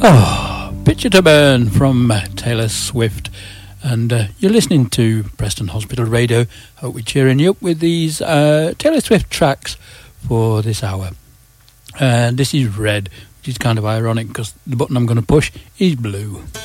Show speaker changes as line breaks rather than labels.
Picture to Burn from Taylor Swift. And you're listening to Preston Hospital Radio. Hope we're cheering you up with these Taylor Swift tracks for this hour. And this is Red, which is kind of ironic because the button I'm going to push is blue.